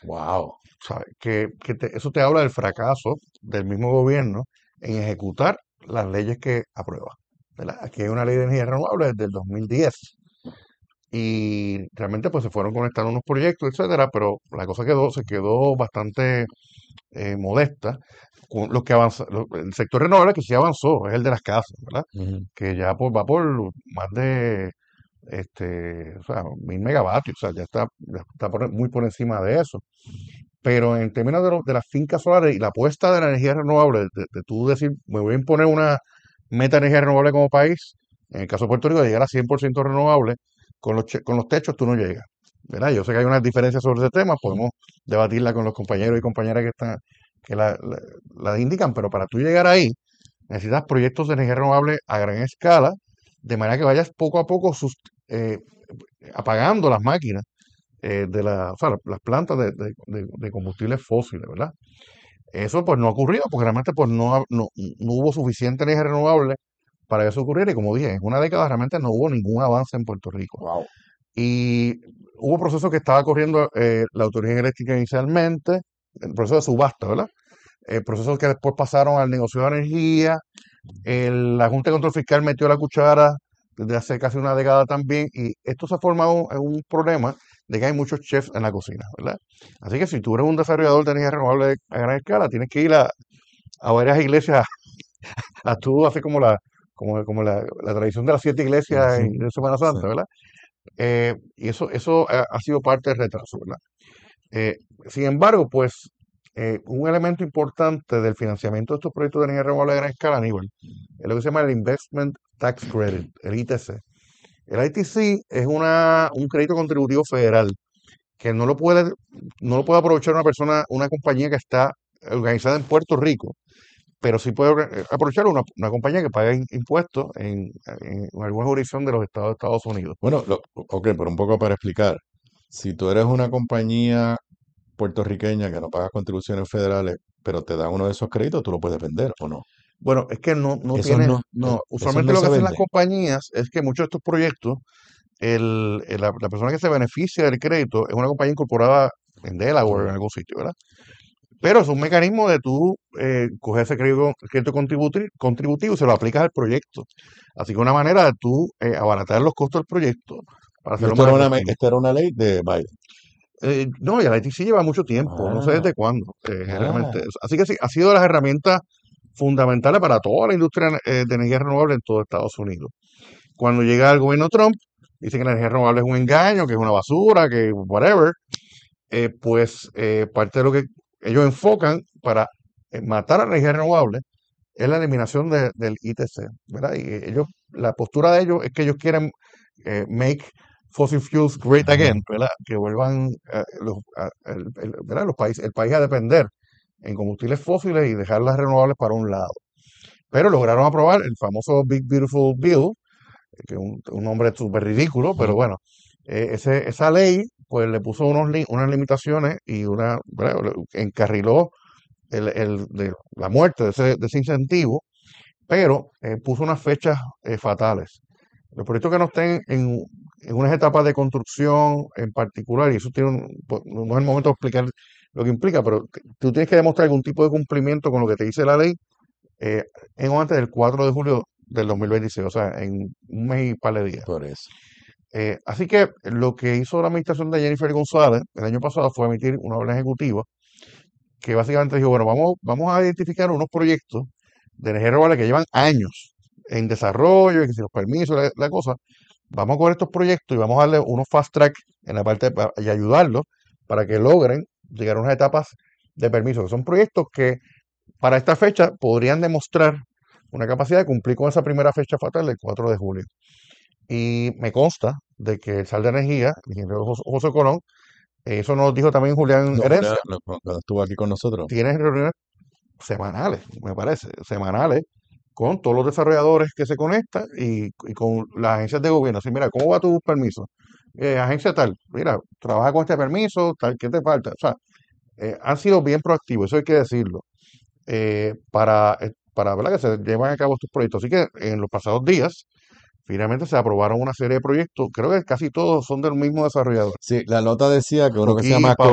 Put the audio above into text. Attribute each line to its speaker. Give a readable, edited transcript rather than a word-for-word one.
Speaker 1: Wow.
Speaker 2: ¿Sabes? Eso te habla del fracaso del mismo gobierno en ejecutar las leyes que aprueba. ¿Verdad? Aquí hay una ley de energía renovable desde el 2010 y realmente pues se fueron conectando unos proyectos, etcétera, pero la cosa se quedó bastante modesta. Lo que avanza, el sector renovable que sí avanzó es el de las casas, ¿verdad?
Speaker 1: Ujú.
Speaker 2: Que ya va por más de o sea, 1000 megavatios, o sea, ya está muy por encima de eso. Pero en términos de las fincas solares y la apuesta de la energía renovable, de tú decir, me voy a imponer una meta de energía renovable como país, en el caso de Puerto Rico, de llegar a 100% renovable, con los techos tú no llegas. ¿Verdad? Yo sé que hay unas diferencias sobre ese tema, podemos debatirla con los compañeros y compañeras que la indican, pero para tú llegar ahí, necesitas proyectos de energía renovable a gran escala, de manera que vayas poco a poco eh, apagando las máquinas o sea, las plantas de combustibles fósiles, ¿verdad? Eso pues no ha ocurrido porque realmente pues no hubo suficiente energía renovable para que eso ocurriera y como dije, en una década realmente no hubo ningún avance en Puerto Rico.
Speaker 1: Wow.
Speaker 2: Y hubo procesos que estaba corriendo la Autoridad Eléctrica inicialmente, el proceso de subasta, ¿verdad? Procesos que después pasaron al negocio de energía, la Junta de Control Fiscal metió la cuchara desde hace casi una década también y esto se ha formado en un problema de que hay muchos chefs en la cocina, ¿verdad? Así que si tú eres un desarrollador de energía renovable a gran escala, tienes que ir a varias iglesias a tú hacer como la tradición de las 7 iglesias
Speaker 1: Ujú.
Speaker 2: en Semana
Speaker 1: Sí.
Speaker 2: Santa, ¿verdad? Y eso ha sido parte del retraso, ¿verdad? Eh, Sin embargo, pues un elemento importante del financiamiento de estos proyectos de energía renovable a gran escala, Aníbal, es lo que se llama el Investment Tax Credit, el ITC. El ITC es un crédito contributivo federal que no lo puede aprovechar una persona, una compañía que está organizada en Puerto Rico, pero sí puede aprovechar una compañía que paga impuestos en alguna jurisdicción de los estados de Estados Unidos.
Speaker 1: Bueno, ok, pero un poco para explicar. Si tú eres una compañía puertorriqueña que no pagas contribuciones federales, pero te dan uno de esos créditos, tú lo puedes vender, ¿o no?
Speaker 2: Bueno, es que no
Speaker 1: Esos
Speaker 2: tiene,
Speaker 1: no,
Speaker 2: no,
Speaker 1: esos
Speaker 2: usualmente
Speaker 1: no
Speaker 2: lo que
Speaker 1: se
Speaker 2: hacen las
Speaker 1: venden.
Speaker 2: compañías es que muchos de estos proyectos, la persona que se beneficia del crédito es una compañía incorporada en Delaware, en
Speaker 1: Ok.
Speaker 2: algún sitio, ¿verdad? Pero es un mecanismo de tú coger ese crédito contributivo y se lo aplicas al proyecto. Así que una manera de tú abaratar los costos del proyecto para
Speaker 1: Y
Speaker 2: hacerlo más efectivo.
Speaker 1: esta era una ley de Biden.
Speaker 2: No, y el ITC lleva mucho tiempo, no sé
Speaker 1: Ah,
Speaker 2: desde cuándo, realmente.
Speaker 1: ah,
Speaker 2: Así que sí, ha sido de las herramientas fundamentales para toda la industria de energía renovable en todo Estados Unidos. Cuando llega el gobierno Trump, dice que la energía renovable es un engaño, que es una basura, que whatever, parte de lo que ellos enfocan para matar a la energía renovable es la eliminación del ITC, ¿verdad? Y la postura de ellos es que ellos quieren make fossil fuels great again,
Speaker 1: ujú.
Speaker 2: ¿verdad? Que vuelvan ¿verdad? El país a depender en combustibles fósiles y dejar las renovables para un lado. Pero lograron aprobar el famoso Big Beautiful Bill, que es un nombre súper ridículo, pero
Speaker 1: Mm.
Speaker 2: bueno, esa ley pues le puso unas limitaciones y ¿verdad? Encarriló la muerte de ese incentivo, pero puso unas fechas fatales. Los proyectos que no estén en unas etapas de construcción en particular, y eso pues, no es el momento de explicar lo que implica, pero tú tienes que demostrar algún tipo de cumplimiento con lo que te dice la ley eh, en o antes del 4 de julio del 2026, o sea, en un mes y par de días.
Speaker 1: Por eso.
Speaker 2: Así que lo que hizo la administración de Jennifer González el año pasado fue emitir una orden ejecutiva que básicamente dijo, bueno, vamos a identificar unos proyectos de energía renovable que llevan años en desarrollo y que si los permisos, la cosa, vamos a coger estos proyectos y vamos a darle unos fast track en la parte y ayudarlos para que logren llegar a unas etapas de permiso, que son proyectos que para esta fecha podrían demostrar una capacidad de cumplir con esa primera fecha fatal del 4 de julio. Y me consta de que el SAL de Energía, el ingeniero José Colón, eso nos dijo también Julián
Speaker 1: No,
Speaker 2: Herencia,
Speaker 1: cuando estuvo aquí con nosotros.
Speaker 2: tiene reuniones semanales, me parece, semanales, con todos los desarrolladores que se conectan y con las agencias de gobierno. Así, mira, ¿cómo va tu permiso? Agencia tal, mira, trabaja con este permiso, tal, ¿qué te falta? O sea, han sido bien proactivos, eso hay que decirlo, para ¿verdad? Que se lleven a cabo estos proyectos. Así que en los pasados días, finalmente se aprobaron una serie de proyectos, creo que casi todos son del mismo desarrollador.
Speaker 1: Sí, la nota decía que uno que se llama
Speaker 2: Coquipa,